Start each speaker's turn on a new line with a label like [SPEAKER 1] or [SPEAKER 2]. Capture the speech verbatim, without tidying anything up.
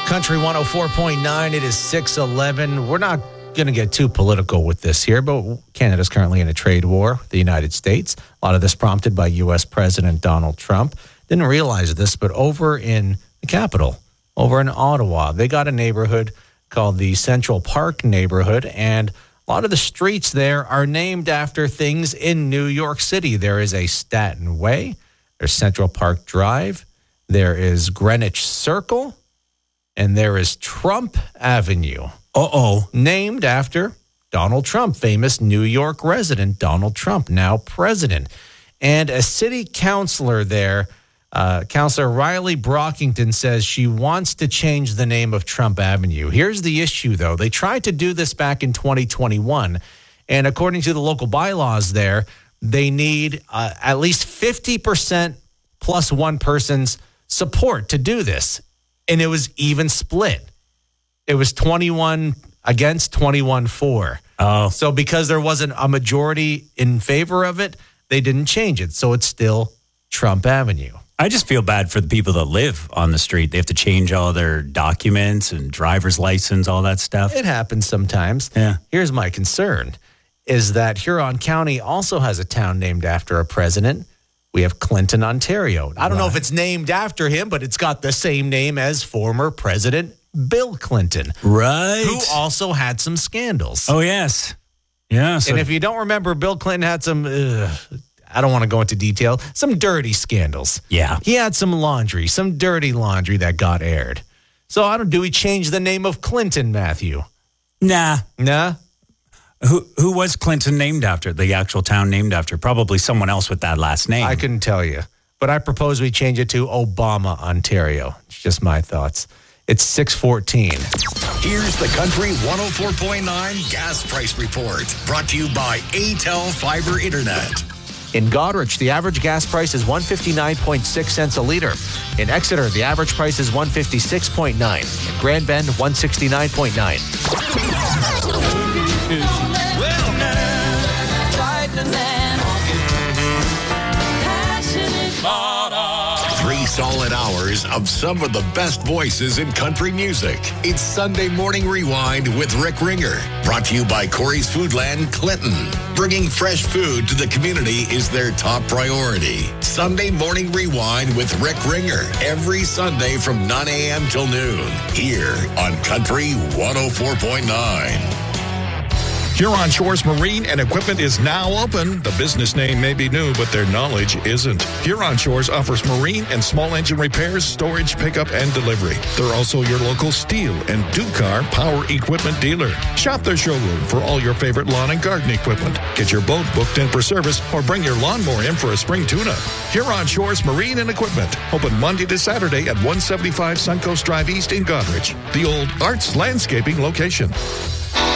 [SPEAKER 1] Country one oh four point nine, it is six eleven. We're not going to get too political with this here, but Canada's currently in a trade war with the United States. A lot of this prompted by U S President Donald Trump. Didn't realize this, but over in the capital, over in Ottawa, they got a neighborhood called the Central Park neighborhood, and a lot of the streets there are named after things in New York City. There is a Staten Way, there's Central Park Drive, there is Greenwich Circle, and there is Trump Avenue.
[SPEAKER 2] Uh-oh.
[SPEAKER 1] Named after Donald Trump, famous New York resident Donald Trump, now president. And a city councilor there, uh, Councilor Riley Brockington, says she wants to change the name of Trump Avenue. Here's the issue, though. They tried to do this back in twenty twenty-one, and according to the local bylaws there, they need uh, at least fifty percent plus one person's support to do this. And it was even split. It was twenty-one against, twenty-one for.
[SPEAKER 2] Oh.
[SPEAKER 1] So because there wasn't a majority in favor of it, they didn't change it. So it's still Trump Avenue.
[SPEAKER 2] I just feel bad for the people that live on the street. They have to change all their documents and driver's license, all that stuff.
[SPEAKER 1] It happens sometimes.
[SPEAKER 2] Yeah.
[SPEAKER 1] Here's my concern, is that Huron County also has a town named after a president. We have Clinton, Ontario. I don't right. know if it's named after him, but it's got the same name as former President Bill Clinton.
[SPEAKER 2] Right.
[SPEAKER 1] Who also had some scandals.
[SPEAKER 2] Oh, yes. Yeah. So
[SPEAKER 1] and if you don't remember, Bill Clinton had some, uh, I don't want to go into detail, some dirty scandals.
[SPEAKER 2] Yeah.
[SPEAKER 1] He had some laundry, some dirty laundry that got aired. So I don't, do we change the name of Clinton, Matthew?
[SPEAKER 2] Nah.
[SPEAKER 1] Nah?
[SPEAKER 2] Who who was Clinton named after, the actual town named after? Probably someone else with that last name.
[SPEAKER 1] I couldn't tell you. But I propose we change it to Obama, Ontario. It's just my thoughts. It's six fourteen.
[SPEAKER 3] Here's the Country one oh four point nine Gas Price Report, brought to you by A T E L Fiber Internet.
[SPEAKER 1] In Goderich, the average gas price is one fifty-nine point six cents a liter. In Exeter, the average price is one fifty-six point nine. In Grand Bend, one sixty-nine point nine.
[SPEAKER 3] Three solid hours of some of the best voices in country music. It's Sunday Morning Rewind with Rick Ringer. Brought to you by Corey's Foodland, Clinton. Bringing fresh food to the community is their top priority. Sunday Morning Rewind with Rick Ringer. Every Sunday from nine a.m. till noon. Here on Country one oh four point nine.
[SPEAKER 4] Huron Shores Marine and Equipment is now open. The business name may be new, but their knowledge isn't. Huron Shores offers marine and small engine repairs, storage, pickup, and delivery. They're also your local steel and Ducar power equipment dealer. Shop their showroom for all your favorite lawn and garden equipment. Get your boat booked in for service or bring your lawnmower in for a spring tune-up. Huron Shores Marine and Equipment. Open Monday to Saturday at one seventy-five Suncoast Drive East in Goderich, the old Arts Landscaping location.